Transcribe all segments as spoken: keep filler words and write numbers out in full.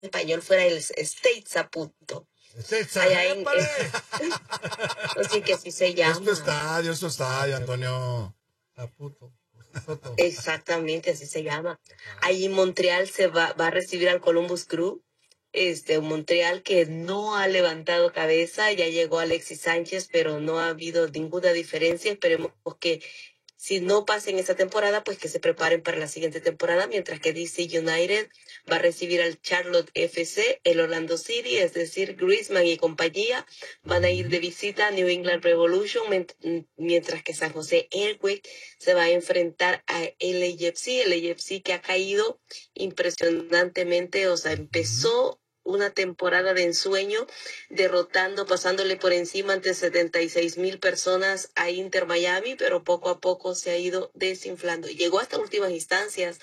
español fuera el States a punto. States allá en, en, no sé que así se llama. Es tu estadio, es tu estadio, Antonio. A punto. Exactamente, así se llama. Ahí en Montreal se va, va a recibir al Columbus Crew. Este, Montreal que no ha levantado cabeza, ya llegó Alexis Sánchez, pero no ha habido ninguna diferencia. Esperemos que si no pasen esta temporada, pues que se preparen para la siguiente temporada, mientras que D C United va a recibir al Charlotte F C, el Orlando City, es decir, Griezmann y compañía, van a ir de visita a New England Revolution, mientras que San José Earthquake se va a enfrentar a L A F C, el L A F C que ha caído impresionantemente, o sea, empezó una temporada de ensueño, derrotando, pasándole por encima ante setenta y seis mil personas a Inter Miami, pero poco a poco se ha ido desinflando. Llegó hasta últimas instancias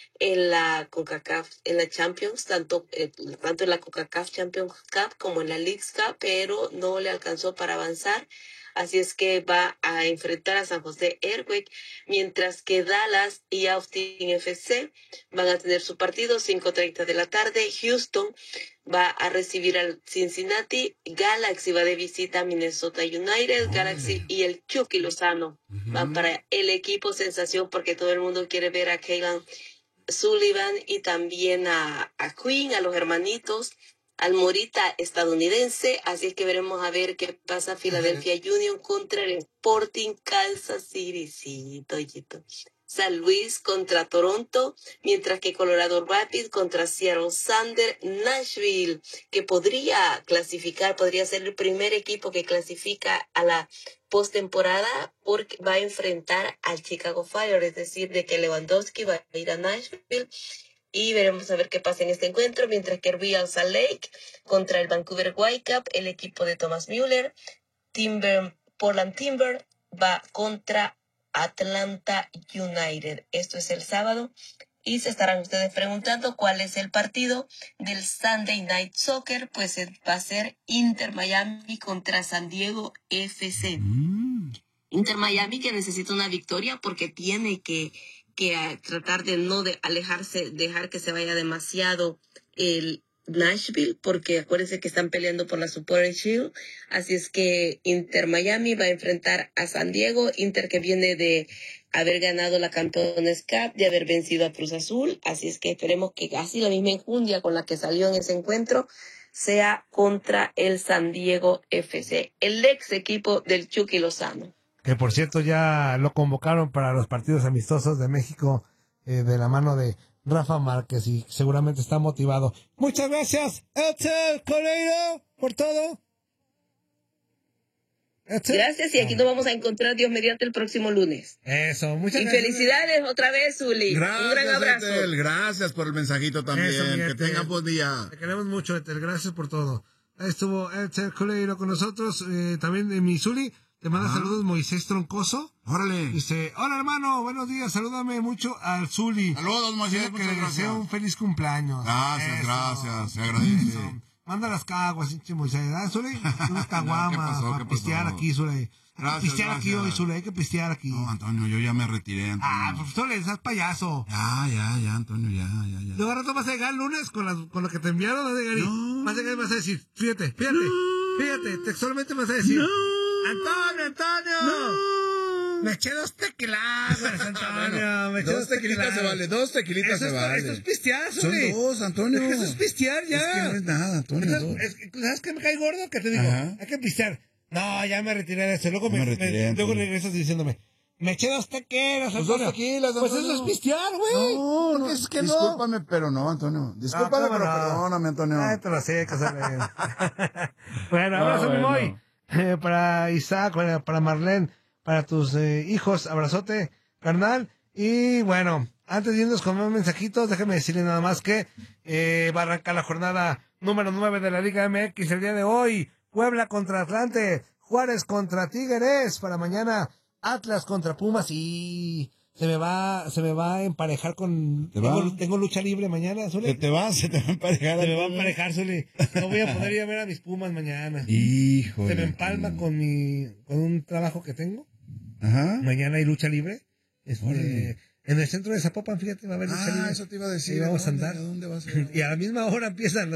en la CONCACAF, en la Champions, tanto, eh, tanto en la CONCACAF Champions Cup como en la Leagues Cup, pero no le alcanzó para avanzar. Así es que va a enfrentar a San José Earthquake, mientras que Dallas y Austin F C van a tener su partido cinco treinta de la tarde. Houston va a recibir al Cincinnati. Galaxy va de visita a Minnesota United. Oh, Galaxy y el Chucky Lozano uh-huh. van para el equipo sensación, porque todo el mundo quiere ver a Keegan Sullivan y también a, a Quinn, a los hermanitos, al Morita estadounidense. Así es que veremos a ver qué pasa Philadelphia Union contra el Sporting Kansas City. Sí, Toyito. San Luis contra Toronto, mientras que Colorado Rapids contra Seattle Sander. Nashville, que podría clasificar, podría ser el primer equipo que clasifica a la postemporada, porque va a enfrentar al Chicago Fire, es decir, de que Lewandowski va a ir a Nashville. Y veremos a ver qué pasa en este encuentro, mientras que Real Salt Lake contra el Vancouver Whitecaps, el equipo de Thomas Müller. Timber, Portland Timber va contra Atlanta United. Esto es el sábado. Y se estarán ustedes preguntando cuál es el partido del Sunday Night Soccer. Pues va a ser Inter Miami contra San Diego F C. Mm. Inter Miami que necesita una victoria porque tiene que... que a tratar de no de alejarse, dejar que se vaya demasiado el Nashville, porque acuérdense que están peleando por la Supporter Shield. Así es que Inter Miami va a enfrentar a San Diego, Inter que viene de haber ganado la Campeones Cup, de haber vencido a Cruz Azul. Así es que esperemos que casi la misma enjundia con la que salió en ese encuentro sea contra el San Diego F C, el ex equipo del Chucky Lozano. Que por cierto ya lo convocaron para los partidos amistosos de México eh, de la mano de Rafa Márquez y seguramente está motivado. Muchas gracias, Edsel Coleiro, por todo. Edsel. Gracias y aquí nos vamos a encontrar Dios mediante el próximo lunes. Eso, muchas y gracias. Y felicidades otra vez, Zuli. Gracias, un gran abrazo. Edsel, gracias por el mensajito también. Eso, que tengan buen día. Te queremos mucho, Edsel, gracias por todo. Ahí estuvo Edsel Coleiro con nosotros, eh, también de mi Zuli. Te manda ah. saludos Moisés Troncoso. Órale. Dice, hola hermano, buenos días, salúdame mucho al Zuli. Saludos Moisés, que le deseo un feliz cumpleaños. Gracias, Eso. gracias, se agradece. Eso. Manda las caguas, hinche Moisés. ¿Ah, Zuli? Unas caguamas no, para pistear aquí, Zuli. Gracias, pistear gracias. aquí hoy, Zuli, hay que pistear aquí. No, Antonio, yo ya me retiré, Antonio. Ah, pues Zuli, estás payaso. Ya, ya, ya, Antonio, ya, ya, ya. Luego rato vas a llegar el lunes con, las, con lo que te enviaron, vas a llegar y no. vas a llegar y vas a decir, fíjate, fíjate, no. fíjate, textualmente vas a decir, no. Antonio, Antonio. No. Me eché dos tequilas, Antonio. Me eché dos, dos tequilitas se vale, dos tequilitas eso se es, vale. Eso es pistear, Son Zuli. dos, Antonio. Es que eso es pistear ya. Es que no es nada, Antonio. Entonces, es, ¿sabes qué me cae gordo? Que te digo, Ajá. hay que pistear. No, ya me retiré de eso. Luego, me, me, retiré, me luego regresas diciéndome, me eché dos tequilas, pues dos tequilas, Antonio. Pues eso es pistear, güey. No, no, es que no. Discúlpame, pero no, Antonio. Discúlpame, no, pero no. perdóname, Antonio. Ay, te lo sé, que sale. Bueno, abrazo, no, mi bueno. Moy. Eh, para Isaac, para, para Marlene, para tus eh, hijos, abrazote, carnal. Y bueno, antes de irnos con más mensajitos, déjame decirle nada más que eh, va a arrancar la jornada número nueve de la Liga M X el día de hoy. Puebla contra Atlante, Juárez contra Tigres, para mañana Atlas contra Pumas y se me va, se me va a emparejar con, tengo, tengo lucha libre mañana, Zuli. ¿Se te va? Se te va a emparejar. Se me va a emparejar, Zuli. No voy a poder ir a ver a mis Pumas mañana. Híjole. Se me empalma con mi, con un trabajo que tengo. Ajá. Mañana hay lucha libre. Este, En el centro de Zapopan, fíjate, va a haber lucha Ah, libre. eso te iba a decir. Ahí vamos a ¿Dónde- andar. ¿Dónde vas a ir? Y a la misma hora empiezan